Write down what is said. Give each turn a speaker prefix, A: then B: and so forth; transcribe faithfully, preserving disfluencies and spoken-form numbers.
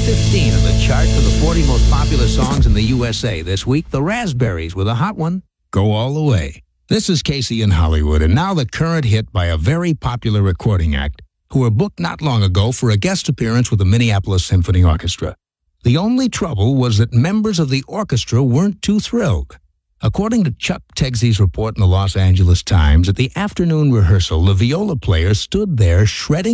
A: fifteen on the chart for the forty most popular songs in the U S A. This week, the Raspberries with a hot one, Go All the Way. This is Casey in Hollywood, and now the current hit by a very popular recording act who were booked not long ago for a guest appearance with the Minneapolis Symphony Orchestra. The only trouble was that members of the orchestra weren't too thrilled. According to Chuck Tegze's report in the Los Angeles Times, at the afternoon rehearsal, the viola player stood there shredding